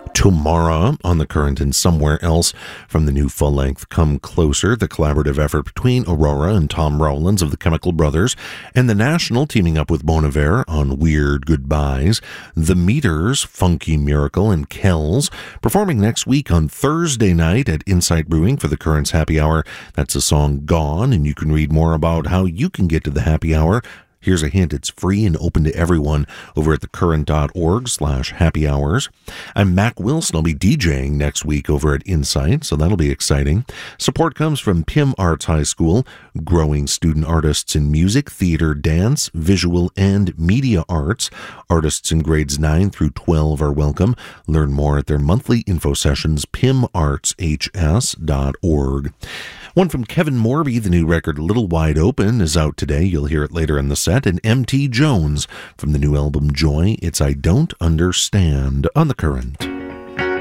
Tomorrow on The Current and Somewhere Else from the new full-length Come Closer, the collaborative effort between Aurora and Tom Rowlands of the Chemical Brothers, and The National teaming up with Bon Iver on Weird Goodbyes, The Meters, Funky Miracle, and Kells, performing next week on Thursday night at Insight Brewing for the Current's Happy Hour. That's the song Gone, and you can read more about how you can get to the Happy Hour. Here's a hint, it's free and open to everyone over at thecurrent.org/happy hours. I'm Mac Wilson. I'll be DJing next week over at Insight, so that'll be exciting. Support comes from Pym Arts High School, growing student artists in music, theater, dance, visual, and media arts. Artists in grades 9 through 12 are welcome. Learn more at their monthly info sessions, pymartshs.org. One from Kevin Morby, the new record Little Wide Open, is out today. You'll hear it later in the set. And M.T. Jones from the new album Joy, it's I Don't Understand on The Current.